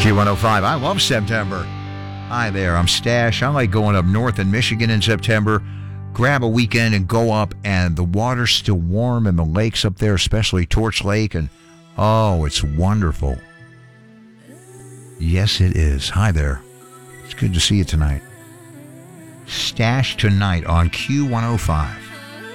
Q105. I love September. Hi there, I'm Stash. I like going up north in Michigan in September. Grab a weekend and go up, and the water's still warm in the lakes up there, especially Torch Lake, and oh, it's wonderful. Yes, it is. Hi there. It's good to see you tonight. Stash tonight on Q105.